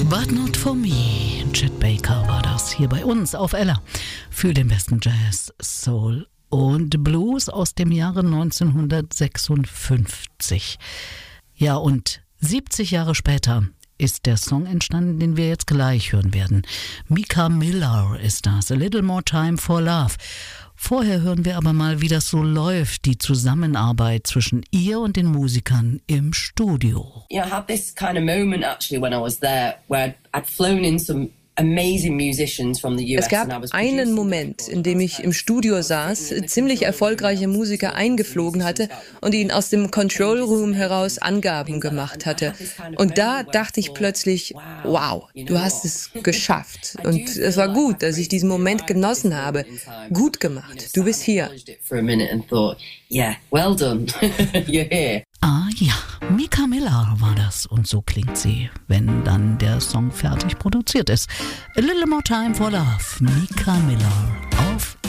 But Not For Me. Chet Baker war das hier bei uns auf Ella für den besten Jazz, Soul und Blues aus dem Jahre 1956. Ja, und 70 Jahre später ist der Song entstanden, den wir jetzt gleich hören werden. Micah Miller ist das, A Little More Time for Love. Vorher hören wir aber mal, wie das so läuft, die Zusammenarbeit zwischen ihr und den Musikern im Studio. I had this kind of moment actually when I was there where I'd flown in some amazing musicians from the US. Es gab einen Moment, in dem ich im Studio saß, ziemlich erfolgreiche Musiker eingeflogen hatte und ihnen aus dem Control Room heraus Angaben gemacht hatte. Und da dachte ich plötzlich, wow, du hast es geschafft. Und es war gut, dass ich diesen Moment genossen habe. Gut gemacht, du bist hier. Ah ja, Micah Miller war das und so klingt sie, wenn dann der Song fertig produziert ist. A Little More Time for Love, Micah Miller.